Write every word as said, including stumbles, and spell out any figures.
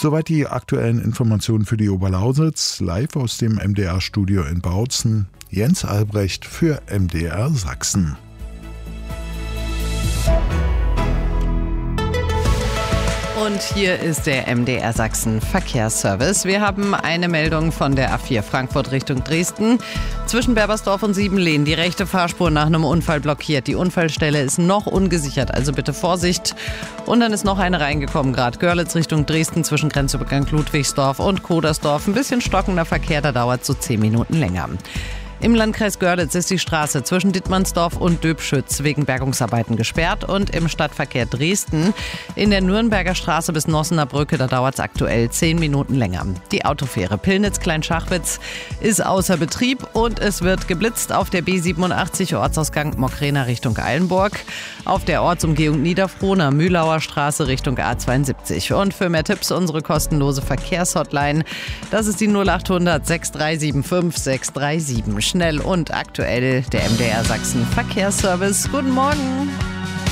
Soweit die aktuellen Informationen für die Oberlausitz. Live aus dem M D R-Studio in Bautzen. Jens Albrecht für M D R Sachsen. Und hier ist der M D R Sachsen Verkehrsservice. Wir haben eine Meldung von der A vier Frankfurt Richtung Dresden. Zwischen Berbersdorf und Siebenlehn die rechte Fahrspur nach einem Unfall blockiert. Die Unfallstelle ist noch ungesichert, also bitte Vorsicht. Und dann ist noch eine reingekommen, gerade Görlitz Richtung Dresden zwischen Grenzübergang Ludwigsdorf und Kodersdorf. Ein bisschen stockender Verkehr, da dauert es so zehn Minuten länger. Im Landkreis Görlitz ist die Straße zwischen Dittmannsdorf und Döbschütz wegen Bergungsarbeiten gesperrt und im Stadtverkehr Dresden in der Nürnberger Straße bis Nossener Brücke, da dauert es aktuell zehn Minuten länger. Die Autofähre Pillnitz-Kleinschachwitz ist außer Betrieb und es wird geblitzt auf der B siebenundachtzig Ortsausgang Mockrena Richtung Eilenburg, auf der Ortsumgehung Niederfrohna Mühlauer Straße Richtung A zweiundsiebzig. Und für mehr Tipps unsere kostenlose Verkehrshotline, das ist die null achthundert sechs drei sieben fünf sechs drei sieben. Schnell und aktuell der M D R Sachsen Verkehrsservice. Guten Morgen.